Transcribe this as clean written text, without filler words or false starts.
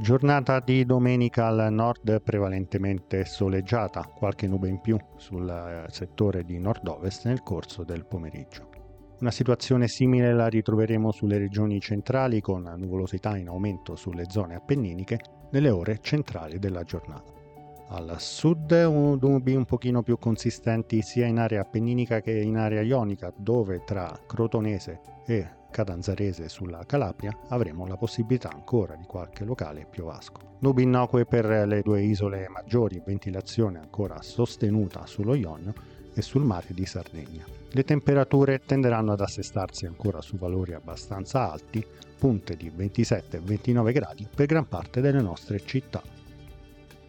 Giornata di domenica al nord prevalentemente soleggiata, qualche nube in più sul settore di nord-ovest nel corso del pomeriggio. Una situazione simile la ritroveremo sulle regioni centrali con nuvolosità in aumento sulle zone appenniniche nelle ore centrali della giornata. Al sud nubi un pochino più consistenti sia in area appenninica che in area ionica, dove tra Crotonese e Catanzarese sulla Calabria avremo la possibilità ancora di qualche locale piovasco. Nubi innocue per le due isole maggiori, ventilazione ancora sostenuta sullo Ionio e sul mare di Sardegna. Le temperature tenderanno ad assestarsi ancora su valori abbastanza alti, punte di 27 e 29 gradi per gran parte delle nostre città.